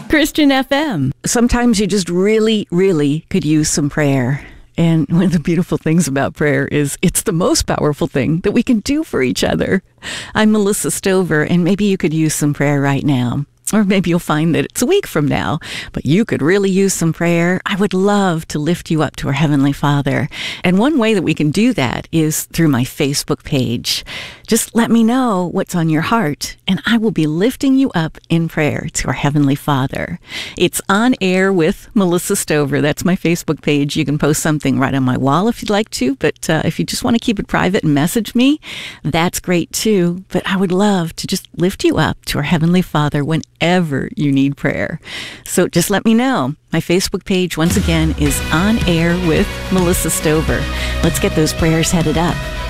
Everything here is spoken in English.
Christian FM. Sometimes you just really, really could use some prayer. And one of the beautiful things about prayer is it's the most powerful thing that we can do for each other. I'm Melissa Stover, and maybe you could use some prayer right now. Or maybe you'll find that it's a week from now, but you could really use some prayer. I would love to lift you up to our Heavenly Father. And one way that we can do that is through my Facebook page. Just let me know what's on your heart, and I will be lifting you up in prayer to our Heavenly Father. It's On Air with Melissa Stover. That's my Facebook page. You can post something right on my wall if you'd like to, but if you just want to keep it private and message me, that's great too. But I would love to just lift you up to our Heavenly Father whenever you need prayer. So just let me know. My Facebook page, once again, is On Air with Melissa Stover. Let's get those prayers headed up.